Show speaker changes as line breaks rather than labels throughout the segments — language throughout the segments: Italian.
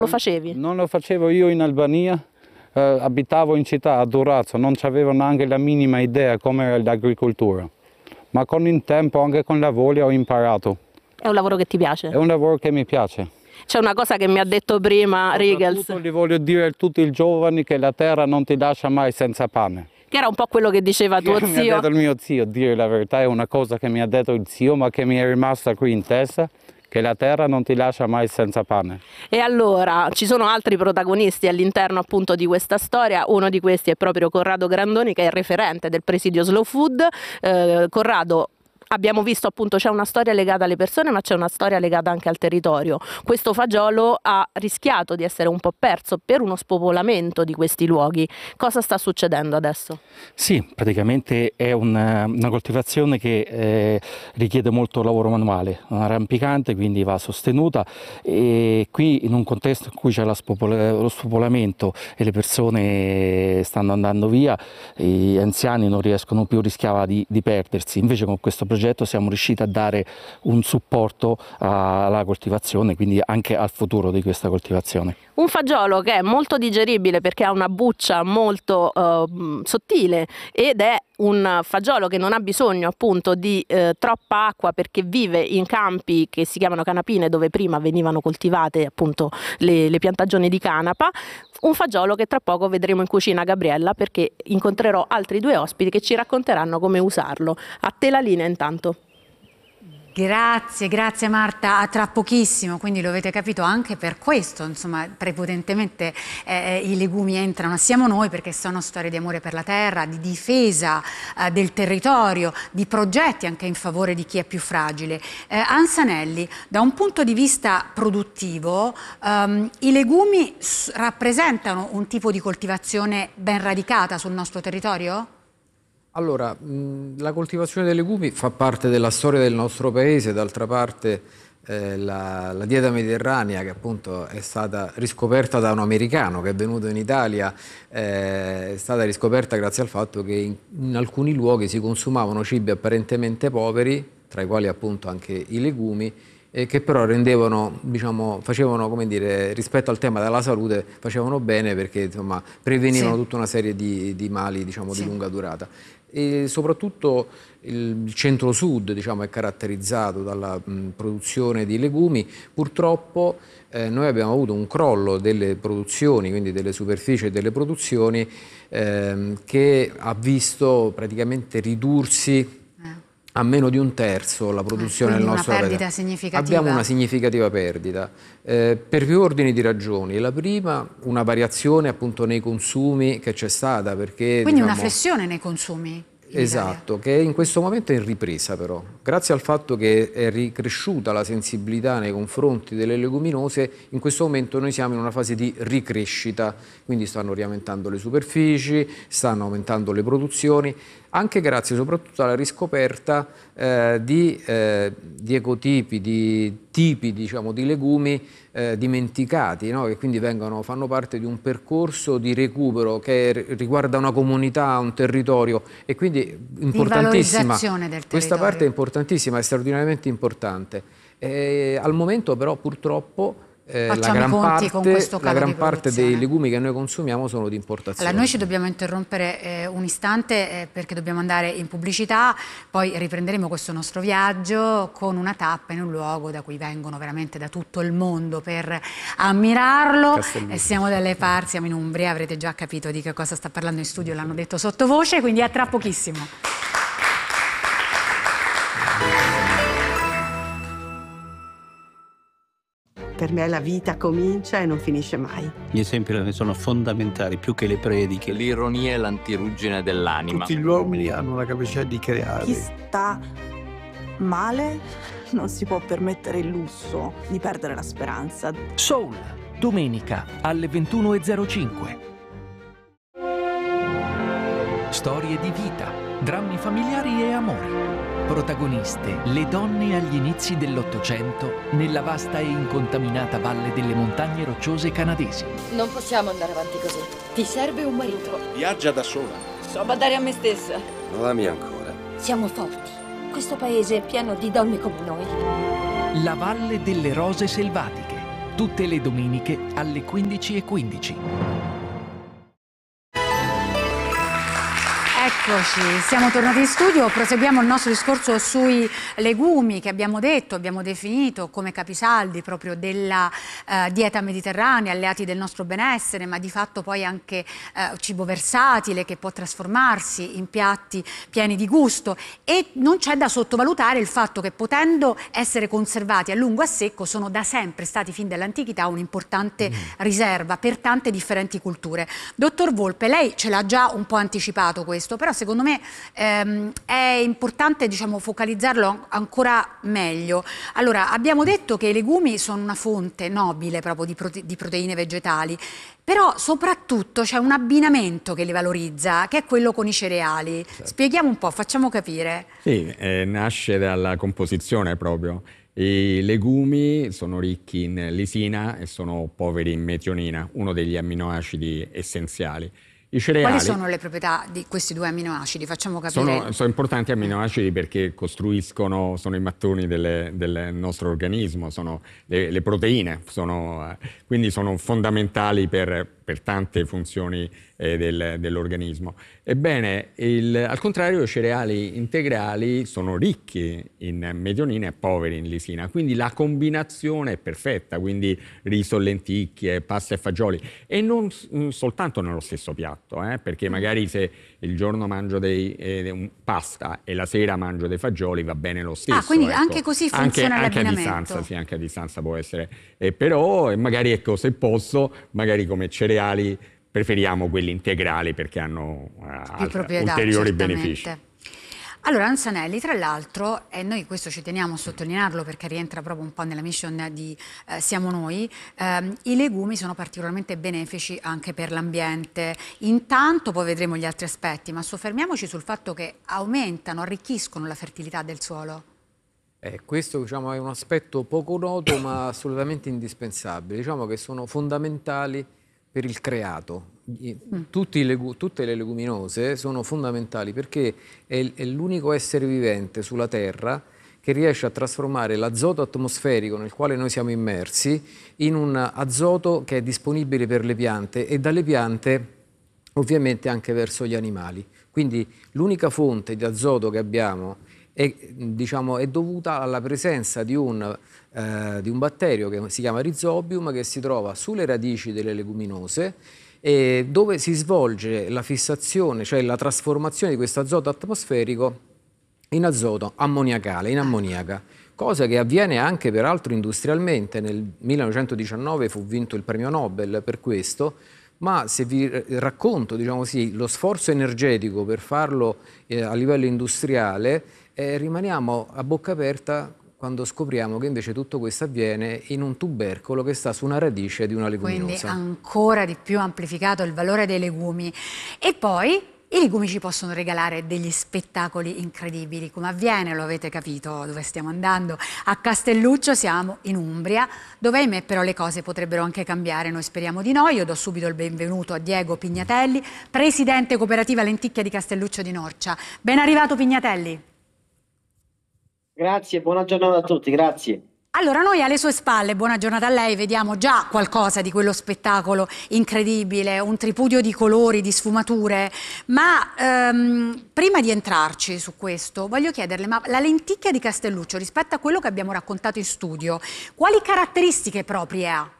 Lo facevi?
Non lo facevo io in Albania, abitavo in città a Durazzo, non avevo neanche la minima idea come era l'agricoltura, ma con il tempo, anche con la voglia, ho imparato.
È un lavoro che ti piace?
È un lavoro che mi piace.
C'è una cosa che mi ha detto prima Riegels.
Gli voglio dire a tutti i giovani che la terra non ti lascia mai senza pane.
Che era un po' quello che diceva tuo
Mi ha
zio.
detto il mio zio, dire la verità, è una cosa che mi ha detto il zio, ma che mi è rimasta qui in testa, che la terra non ti lascia mai senza pane.
E allora ci sono altri protagonisti all'interno appunto di questa storia, uno di questi è proprio Corrado Grandoni, che è il referente del presidio Slow Food. Corrado, abbiamo visto appunto c'è una storia legata alle persone, ma c'è una storia legata anche al territorio. Questo fagiolo ha rischiato di essere un po' perso per uno spopolamento di questi luoghi. Cosa sta succedendo adesso?
Sì, praticamente è una coltivazione che richiede molto lavoro manuale, una rampicante, quindi va sostenuta, e qui in un contesto in cui c'è lo spopolamento e le persone stanno andando via, gli anziani non riescono più, rischiava di perdersi. Invece con questo progetto siamo riusciti a dare un supporto alla coltivazione, quindi anche al futuro di questa coltivazione.
Un fagiolo che è molto digeribile perché ha una buccia molto sottile, ed è un fagiolo che non ha bisogno appunto di troppa acqua, perché vive in campi che si chiamano canapine, dove prima venivano coltivate appunto le piantagioni di canapa. Un fagiolo che tra poco vedremo in cucina Gabriella, perché incontrerò altri due ospiti che ci racconteranno come usarlo. A te la linea intanto.
Grazie Marta, a tra pochissimo, quindi lo avete capito, anche per questo insomma prepotentemente i legumi entrano, siamo noi, perché sono storie di amore per la terra, di difesa del territorio, di progetti anche in favore di chi è più fragile. Ansanelli, da un punto di vista produttivo i legumi rappresentano un tipo di coltivazione ben radicata sul nostro territorio?
Allora, la coltivazione dei legumi fa parte della storia del nostro paese. D'altra parte la dieta mediterranea, che appunto è stata riscoperta da un americano che è venuto in Italia, è stata riscoperta grazie al fatto che in alcuni luoghi si consumavano cibi apparentemente poveri, tra i quali appunto anche i legumi, che però rendevano, diciamo, facevano, come dire, rispetto al tema della salute, facevano bene, perché insomma prevenivano tutta una serie di mali, diciamo, di lunga durata. E soprattutto il centro-sud, diciamo, è caratterizzato dalla produzione di legumi. Purtroppo noi abbiamo avuto un crollo delle produzioni, quindi delle superfici e delle produzioni, che ha visto praticamente ridursi a meno di un terzo la produzione del nostro paese.
Una perdita significativa.
Abbiamo una significativa perdita per più ordini di ragioni. La prima, una variazione appunto nei consumi che c'è stata, perché
quindi
diciamo,
una flessione nei consumi.
Esatto, che in questo momento è in ripresa però, grazie al fatto che è ricresciuta la sensibilità nei confronti delle leguminose. In questo momento noi siamo in una fase di ricrescita, quindi stanno riaumentando le superfici, stanno aumentando le produzioni, anche grazie soprattutto alla riscoperta di ecotipi, di tipi, diciamo, di legumi dimenticati, no? Che quindi fanno parte di un percorso di recupero che riguarda una comunità, un territorio, e quindi importantissima. Questa parte è importantissima, è straordinariamente importante. Al momento però purtroppo la gran parte dei legumi che noi consumiamo sono di importazione.
Allora, noi ci dobbiamo interrompere un istante perché dobbiamo andare in pubblicità, poi riprenderemo questo nostro viaggio con una tappa in un luogo da cui vengono veramente da tutto il mondo per ammirarlo. Siamo dalle parti, siamo in Umbria, avrete già capito di che cosa sta parlando in studio, l'hanno detto sottovoce, quindi a tra pochissimo.
Per me la vita comincia e non finisce mai.
Gli esempi sono fondamentali, più che le prediche.
L'ironia è l'antiruggine dell'anima.
Tutti gli uomini hanno la capacità di creare.
Chi sta male non si può permettere il lusso di perdere la speranza.
Soul, domenica alle 21:05. Storie di vita, drammi familiari e amori. Protagoniste, le donne agli inizi dell'Ottocento nella vasta e incontaminata valle delle montagne rocciose canadesi.
Non possiamo andare avanti così. Ti serve un marito.
Viaggia da sola.
So badare a me stessa.
Non ami ancora.
Siamo forti. Questo paese è pieno di donne come noi.
La valle delle rose selvatiche. tutte le domeniche alle 15:15.
Eccoci, siamo tornati in studio, proseguiamo il nostro discorso sui legumi che abbiamo detto, abbiamo definito come capisaldi proprio della dieta mediterranea, alleati del nostro benessere, ma di fatto poi anche cibo versatile che può trasformarsi in piatti pieni di gusto, e non c'è da sottovalutare il fatto che, potendo essere conservati a lungo a secco, sono da sempre stati fin dall'antichità un'importante riserva per tante differenti culture. Dottor Volpe, lei ce l'ha già un po' anticipato questo, però secondo me è importante, diciamo, focalizzarlo ancora meglio. Allora, abbiamo detto che i legumi sono una fonte nobile proprio di proteine vegetali, però soprattutto c'è un abbinamento che li valorizza, che è quello con i cereali.
Certo.
Spieghiamo un po', facciamo capire.
Sì, nasce dalla composizione proprio. I legumi sono ricchi in lisina e sono poveri in metionina, uno degli amminoacidi essenziali. I cereali,
quali sono le proprietà di questi due amminoacidi? Facciamo capire.
sono importanti amminoacidi perché costruiscono, sono i mattoni del nostro organismo, sono le proteine, quindi sono fondamentali per tante funzioni dell'organismo. Ebbene, al contrario, i cereali integrali sono ricchi in metionina e poveri in lisina, quindi la combinazione è perfetta, quindi riso, lenticchie, pasta e fagioli, e non soltanto nello stesso piatto, perché magari se il giorno mangio pasta e la sera mangio dei fagioli va bene lo stesso.
Quindi
ecco.
anche così funziona l'abbinamento.
Anche a distanza può essere. Però magari, ecco, se posso, magari come cereali preferiamo quelli integrali perché hanno ulteriori benefici.
Allora, Anzanelli, tra l'altro, e noi questo ci teniamo a sottolinearlo perché rientra proprio un po' nella mission di Siamo Noi, i legumi sono particolarmente benefici anche per l'ambiente. Intanto poi vedremo gli altri aspetti, ma soffermiamoci sul fatto che aumentano, arricchiscono la fertilità del suolo.
Questo, diciamo, è un aspetto poco noto ma assolutamente indispensabile. Diciamo che sono fondamentali per il creato. Tutte le leguminose sono fondamentali perché è l'unico essere vivente sulla Terra che riesce a trasformare l'azoto atmosferico nel quale noi siamo immersi in un azoto che è disponibile per le piante e dalle piante ovviamente anche verso gli animali. Quindi l'unica fonte di azoto che abbiamo è dovuta alla presenza di un batterio che si chiama Rhizobium, che si trova sulle radici delle leguminose, dove si svolge la fissazione, cioè la trasformazione di questo azoto atmosferico in azoto ammoniacale, in ammoniaca, cosa che avviene anche peraltro industrialmente. Nel 1919 fu vinto il premio Nobel per questo, ma se vi racconto, diciamo così, lo sforzo energetico per farlo a livello industriale, rimaniamo a bocca aperta quando scopriamo che invece tutto questo avviene in un tubercolo che sta su una radice di una leguminosa.
Quindi ancora di più amplificato il valore dei legumi. E poi i legumi ci possono regalare degli spettacoli incredibili, come avviene, lo avete capito dove stiamo andando, a Castelluccio, siamo in Umbria, dove ahimè però le cose potrebbero anche cambiare, noi speriamo di no. Io do subito il benvenuto a Diego Pignatelli, presidente cooperativa Lenticchia di Castelluccio di Norcia. Ben arrivato Pignatelli.
Grazie, buona giornata a tutti, grazie.
Allora, noi alle sue spalle, buona giornata a lei, vediamo già qualcosa di quello spettacolo incredibile, un tripudio di colori, di sfumature, ma prima di entrarci su questo voglio chiederle, ma la lenticchia di Castelluccio rispetto a quello che abbiamo raccontato in studio, quali caratteristiche proprie ha?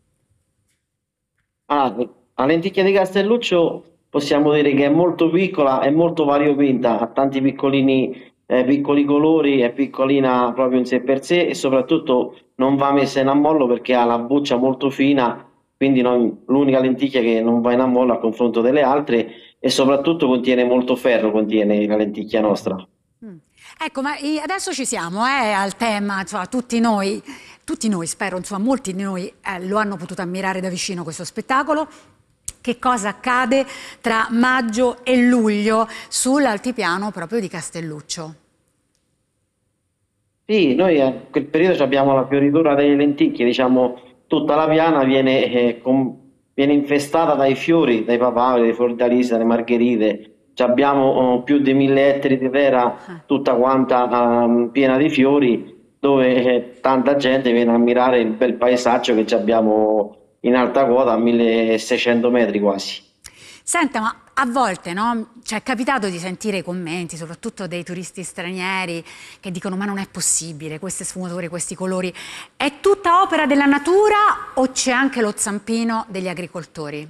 La lenticchia di Castelluccio possiamo dire che è molto piccola e molto variopinta, ha tanti piccoli colori, è piccolina proprio in sé per sé e soprattutto non va messa in ammollo perché ha la buccia molto fina, quindi l'unica lenticchia che non va in ammollo a confronto delle altre, e soprattutto contiene molto ferro, contiene la lenticchia nostra.
Ecco, ma adesso ci siamo al tema, insomma, tutti noi spero, insomma, molti di noi lo hanno potuto ammirare da vicino questo spettacolo. Che cosa accade tra maggio e luglio sull'altipiano proprio di Castelluccio?
Sì, noi a quel periodo abbiamo la fioritura delle lenticchie, diciamo tutta la piana viene infestata dai fiori, dai papaveri, dai fiordalisi, dalle margherite. Abbiamo più di 1000 ettari di terra tutta quanta piena di fiori dove tanta gente viene a ammirare il bel paesaggio che abbiamo in alta quota, a 1600 metri quasi.
Senta, ma a volte, no, ci è capitato di sentire i commenti, soprattutto dei turisti stranieri, che dicono ma non è possibile, queste sfumature, questi colori. È tutta opera della natura o c'è anche lo zampino degli agricoltori?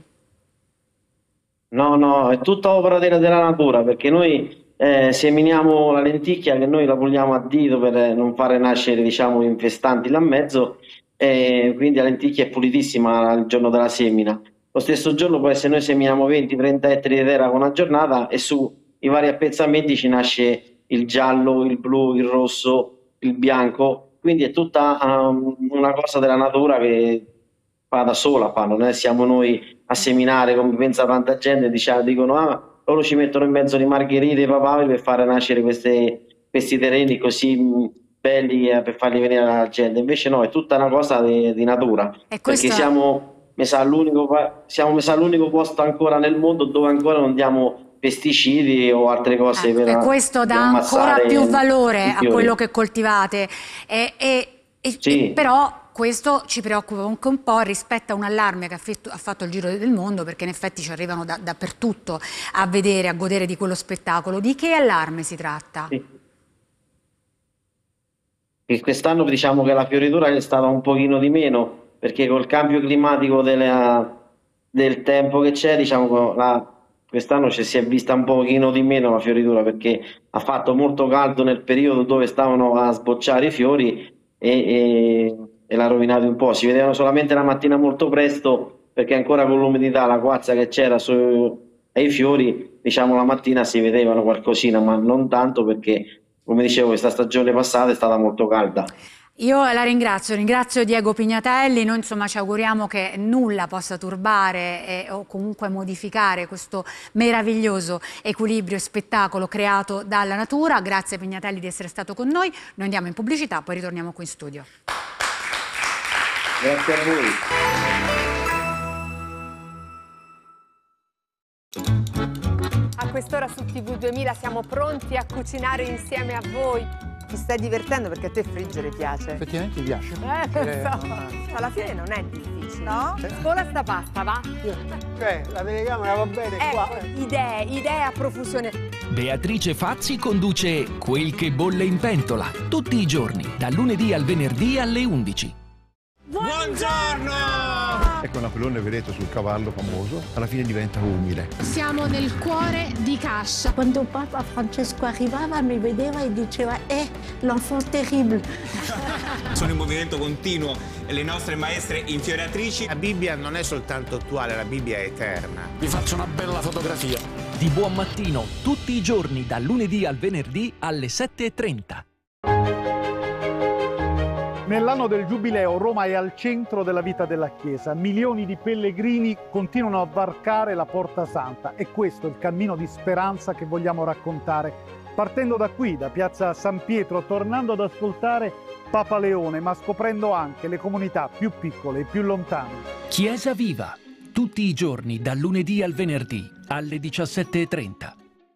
No, è tutta opera della natura, perché noi seminiamo la lenticchia, che noi la puliamo a dito per non fare nascere, diciamo, infestanti là in mezzo, e quindi la lenticchia è pulitissima il giorno della semina. Lo stesso giorno può essere noi seminiamo 20-30 ettari di terra con una giornata e sui vari appezzamenti ci nasce il giallo, il blu, il rosso, il bianco, quindi è tutta una cosa della natura che fa da sola, non è siamo noi a seminare come pensa tanta gente, dicono loro ci mettono in mezzo di margherite e papaveri per fare nascere questi terreni così belli per farli venire alla gente, invece no, è tutta una cosa di natura, perché siamo messi all'unico posto ancora nel mondo dove ancora non diamo pesticidi o altre cose
e questo dà ancora più valore a quello che coltivate
sì.
Però questo ci preoccupa anche un po' rispetto a un allarme che ha fatto il giro del mondo, perché in effetti ci arrivano dappertutto a vedere, a godere di quello spettacolo. Di che allarme si tratta?
Sì. E quest'anno diciamo che la fioritura è stata un pochino di meno, perché col cambio climatico del tempo che c'è, diciamo, quest'anno ci si è vista un pochino di meno la fioritura, perché ha fatto molto caldo nel periodo dove stavano a sbocciare i fiori e l'ha rovinato un po'. Si vedevano solamente la mattina molto presto, perché ancora con l'umidità, la quarza che c'era ai fiori, diciamo la mattina si vedevano qualcosina, ma non tanto perché, come dicevo, questa stagione passata è stata molto calda.
Io la ringrazio Diego Pignatelli, noi insomma ci auguriamo che nulla possa turbare o comunque modificare questo meraviglioso equilibrio e spettacolo creato dalla natura. Grazie Pignatelli di essere stato con noi, noi andiamo in pubblicità, poi ritorniamo qui in studio.
Grazie a
voi. A quest'ora su TV 2000 siamo pronti a cucinare insieme a voi. Ti stai divertendo perché a te friggere piace?
Effettivamente mi piace.
Alla fine non è difficile, no? Scola sta pasta, va?
La telecamera va bene qua.
Idee a profusione.
Beatrice Fazzi conduce Quel che bolle in pentola, tutti i giorni, dal lunedì al venerdì alle 11.
Buongiorno! Ecco Napoleone, vedete, sul cavallo famoso, alla fine diventa umile.
Siamo nel cuore di Cascia.
Quando Papa Francesco arrivava mi vedeva e diceva l'enfant terrible.
Sono in movimento continuo le nostre maestre infioriatrici.
La Bibbia non è soltanto attuale, la Bibbia è eterna.
Vi faccio una bella fotografia. Di buon mattino, tutti i giorni, dal lunedì al venerdì alle 7:30.
Nell'anno del Giubileo Roma è al centro della vita della Chiesa. Milioni di pellegrini continuano a varcare la Porta Santa e questo è il cammino di speranza che vogliamo raccontare. Partendo da qui, da Piazza San Pietro, tornando ad ascoltare Papa Leone, ma scoprendo anche le comunità più piccole e più lontane.
Chiesa Viva, tutti i giorni, dal lunedì al venerdì, alle 17:30.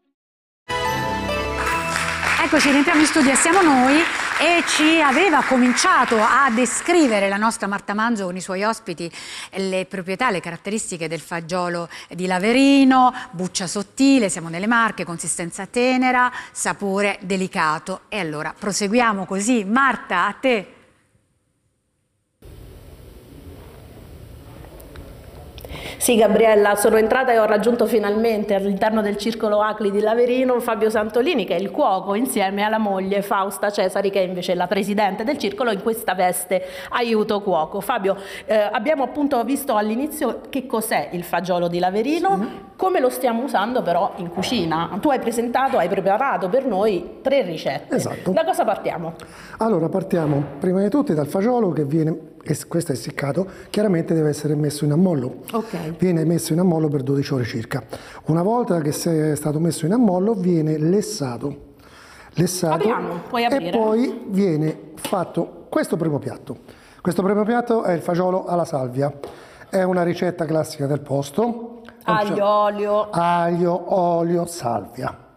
Eccoci, rientriamo in studio, siamo noi e ci aveva cominciato a descrivere la nostra Marta Manzo con i suoi ospiti le proprietà, le caratteristiche del fagiolo di Laverino, buccia sottile, siamo nelle Marche, consistenza tenera, sapore delicato. E allora proseguiamo così. Marta, a te.
Sì, Gabriella, sono entrata e ho raggiunto finalmente all'interno del circolo ACLI di Laverino Fabio Santolini, che è il cuoco, insieme alla moglie Fausta Cesari, che è invece la presidente del circolo in questa veste aiuto cuoco. Fabio, abbiamo appunto visto all'inizio che cos'è il fagiolo di Laverino, come lo stiamo usando però in cucina. Tu hai preparato per noi 3 ricette.
Esatto.
Da cosa partiamo?
Allora, partiamo prima di tutto dal fagiolo che viene... Questo è essiccato, chiaramente deve essere messo in ammollo.
Okay.
Viene messo in ammollo per 12 ore circa. Una volta che è stato messo in ammollo viene lessato.
Puoi aprire.
E poi viene fatto questo primo piatto. Questo primo piatto è il fagiolo alla salvia. È una ricetta classica del posto.
Aglio, olio,
salvia.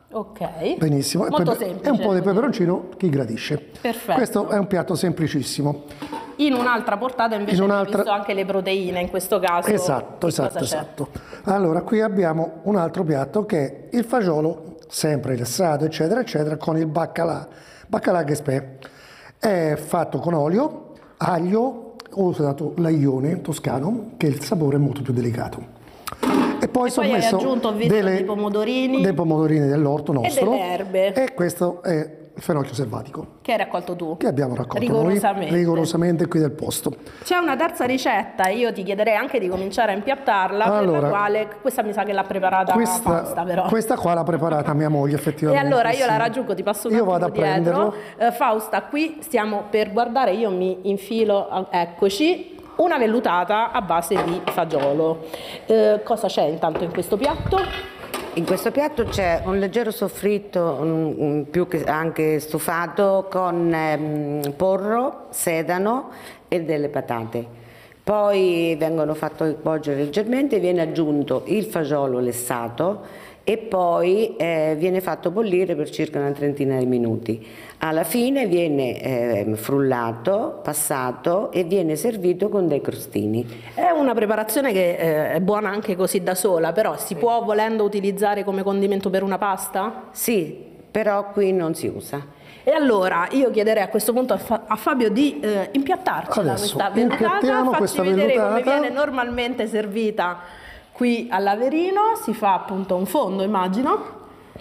Ok.
Benissimo.
Molto
E
semplice.
un po' di peperoncino, chi gradisce.
Perfetto.
Questo è un piatto semplicissimo.
In un'altra portata invece ho visto anche le proteine, in questo caso.
Esatto. Allora, qui abbiamo un altro piatto che è il fagiolo, sempre lessato, eccetera, eccetera, con il baccalà Gaspè. È fatto con olio, aglio, ho usato l'aglione toscano, che il sapore è molto più delicato. E poi
hai aggiunto dei pomodorini.
Dei pomodorini dell'orto nostro.
E delle erbe.
E questo è il fenocchio selvatico.
Che hai raccolto tu?
Che abbiamo raccolto
rigorosamente.
Noi, rigorosamente qui del posto.
C'è una terza ricetta, io ti chiederei anche di cominciare a impiattarla,
allora,
per la quale, questa mi sa che l'ha preparata Fausta, però.
Questa qua l'ha preparata mia moglie, effettivamente.
E allora io
sì.
la raggiungo, ti passo un
Io
attimo
vado a
dietro.
prenderlo.
Fausta, qui stiamo per guardare, io mi infilo, eccoci, una vellutata a base di fagiolo. Cosa c'è intanto in questo piatto?
In questo piatto c'è un leggero soffritto, più che anche stufato, con porro, sedano e delle patate. Poi vengono fatti cuocere leggermente, viene aggiunto il fagiolo lessato e poi viene fatto bollire per circa una trentina di minuti. Alla fine viene frullato, passato e viene servito con dei crostini.
È una preparazione che è buona anche così da sola, però si può volendo utilizzare come condimento per una pasta?
Sì, però qui non si usa.
E allora io chiederei a questo punto a Fabio di impiattarcela questa vellutata, farci vedere come viene normalmente servita qui all'Averino. Si fa appunto un fondo, immagino.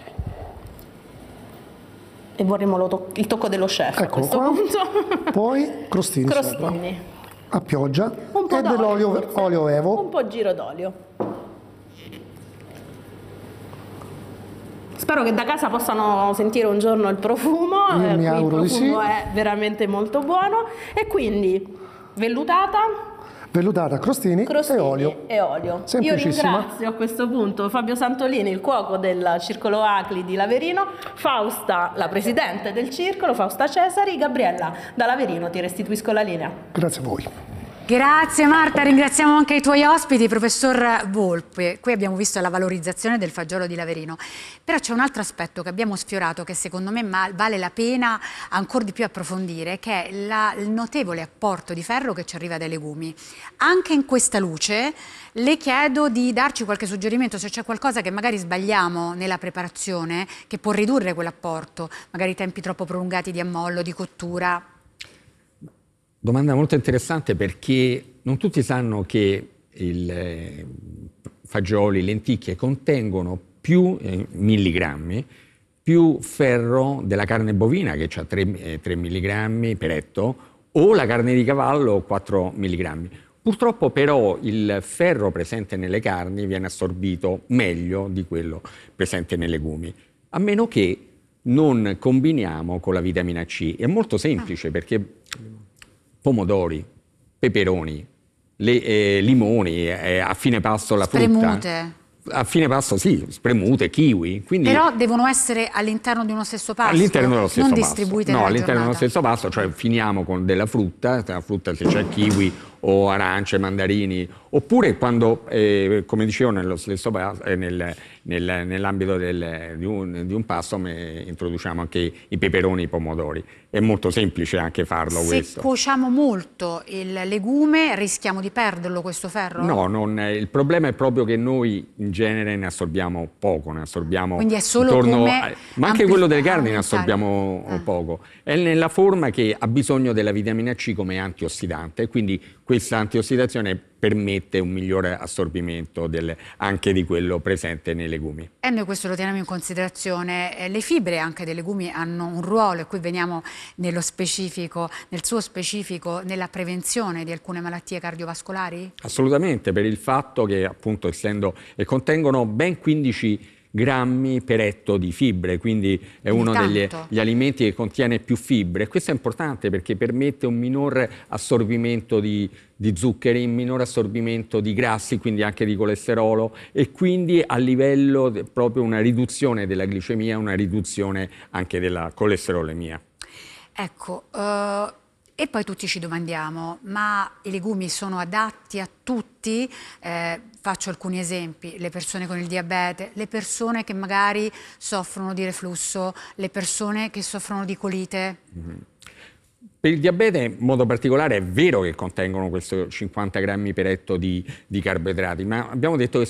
E vorremmo il tocco dello chef,
ecco
a questo
qua.
punto.
Poi crostini sopra, a pioggia, e dell'olio olio evo.
Un po' giro d'olio. Spero che da casa possano sentire un giorno il profumo.
Io mi auguro di sì.
Il profumo è veramente molto buono. E quindi
vellutata, crostini e olio.
Io ringrazio a questo punto Fabio Santolini, il cuoco del Circolo Acli di Laverino, Fausta, la presidente del circolo, Fausta Cesari. Gabriella, da Laverino ti restituisco la linea.
Grazie a voi.
Grazie Marta, ringraziamo anche i tuoi ospiti, professor Volpe. Qui abbiamo visto la valorizzazione del fagiolo di Laverino, però c'è un altro aspetto che abbiamo sfiorato che secondo me vale la pena ancora di più approfondire, che è il notevole apporto di ferro che ci arriva dai legumi. Anche in questa luce le chiedo di darci qualche suggerimento, se c'è qualcosa che magari sbagliamo nella preparazione che può ridurre quell'apporto, magari tempi troppo prolungati di ammollo, di cottura.
Domanda molto interessante, perché non tutti sanno che fagioli, lenticchie contengono più milligrammi, più ferro della carne bovina, che ha 3 milligrammi per etto, o la carne di cavallo 4 milligrammi. Purtroppo però il ferro presente nelle carni viene assorbito meglio di quello presente nei legumi, a meno che non combiniamo con la vitamina C. È molto semplice, perché pomodori, peperoni, limoni, a fine pasto la frutta. A fine pasto sì, spremute, kiwi. Quindi
però devono essere all'interno di uno stesso pasto?
All'interno dello stesso
non
pasto.
Distribuite
no,
nella
all'interno dello
giornata.
stesso pasto, cioè finiamo con della frutta, se c'è kiwi o arance, mandarini, oppure quando, come dicevo, nello stesso nell'ambito di un pasto introduciamo anche i peperoni e i pomodori. È molto semplice anche farlo questo.
Se cuociamo molto il legume rischiamo di perderlo questo ferro?
No, il problema è proprio che noi in genere ne assorbiamo poco, ne assorbiamo.
Quindi è solo come
ma anche quello delle carni ne assorbiamo poco. È nella forma che ha bisogno della vitamina C come antiossidante, quindi questa antiossidazione permette un migliore assorbimento anche di quello presente nei legumi.
E noi questo lo teniamo in considerazione. Le fibre anche dei legumi hanno un ruolo, e qui veniamo nel suo specifico, nella prevenzione di alcune malattie cardiovascolari?
Assolutamente, per il fatto che appunto contengono ben 15 grammi per etto di fibre, quindi è uno degli alimenti che contiene più fibre, e questo è importante perché permette un minor assorbimento di zuccheri, un minor assorbimento di grassi, quindi anche di colesterolo, e quindi a livello proprio una riduzione della glicemia, una riduzione anche della colesterolemia.
Ecco, E poi tutti ci domandiamo, ma i legumi sono adatti a tutti? Faccio alcuni esempi: le persone con il diabete, le persone che magari soffrono di reflusso, le persone che soffrono di colite.
Per il diabete in modo particolare è vero che contengono questo 50 grammi per etto di carboidrati, ma abbiamo detto che